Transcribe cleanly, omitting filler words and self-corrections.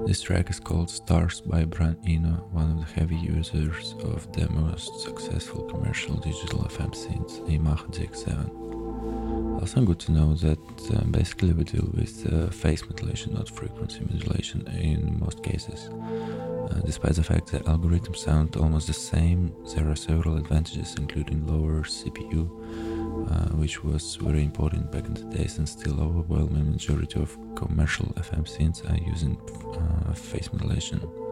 This track is called Stars by Brian Eno, one of the heavy users of the most successful commercial digital FM synths, Yamaha DX7. Also good to know that basically we deal with phase modulation, not frequency modulation in most cases. Despite the fact that algorithms sound almost the same, there are several advantages, including lower CPU, which was very important back in the days and still overwhelming majority of commercial FM synths are using phase modulation.